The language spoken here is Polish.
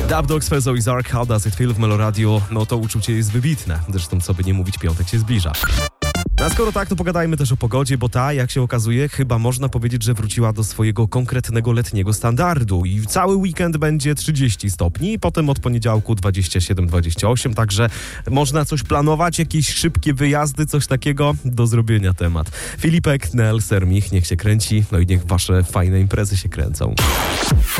Dub Dogs, Fezzo i Zark, How Does It Feel w Meloradio. No to uczucie jest wybitne. Zresztą co by nie mówić, piątek się zbliża. A skoro tak, to pogadajmy też o pogodzie, bo ta, jak się okazuje, chyba można powiedzieć, że wróciła do swojego konkretnego letniego standardu i cały weekend będzie 30 stopni, potem od poniedziałku 27-28, także można coś planować, jakieś szybkie wyjazdy, coś takiego do zrobienia temat. Filipek, Nel, Sermich, niech się kręci, no i niech wasze fajne imprezy się kręcą.